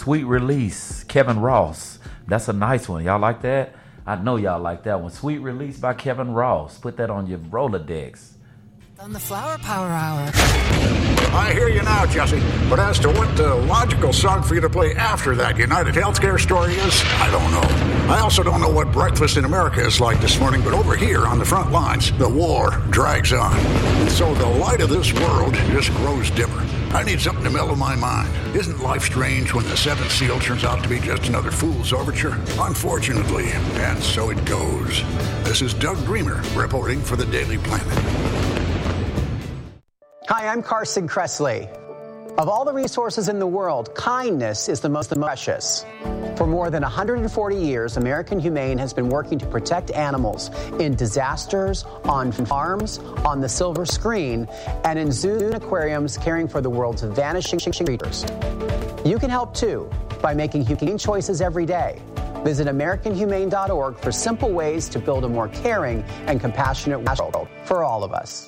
Sweet Release, Kevin Ross. That's a nice one. Y'all like that? I know y'all like that one. Sweet Release by Kevin Ross. Put that on your Rolodex. On the Flower Power Hour. I hear you now, Jesse. But as to what the logical song for you to play after that United Healthcare story is, I don't know. I also don't know what breakfast in America is like this morning, but over here on the front lines, the war drags on. And so the light of this world just grows dimmer. I need something to mellow my mind. Isn't life strange when the seventh seal turns out to be just another fool's overture? Unfortunately, and so it goes. This is Doug Dreamer reporting for the Daily Planet. Hi, I'm Carson Kressley. Of all the resources in the world, kindness is the most precious. For more than 140 years, American Humane has been working to protect animals in disasters, on farms, on the silver screen, and in zoos and aquariums caring for the world's vanishing creatures. You can help too by making humane choices every day. Visit AmericanHumane.org for simple ways to build a more caring and compassionate world for all of us.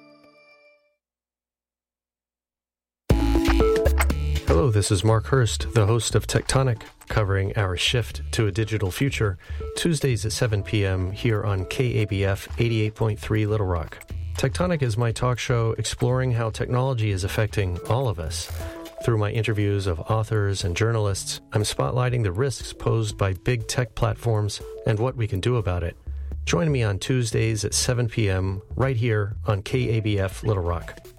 Hello, this is Mark Hurst, the host of Tectonic, covering our shift to a digital future, Tuesdays at 7 p.m. here on KABF 88.3 Little Rock. Tectonic is my talk show exploring how technology is affecting all of us. Through my interviews of authors and journalists, I'm spotlighting the risks posed by big tech platforms and what we can do about it. Join me on Tuesdays at 7 p.m. right here on KABF Little Rock.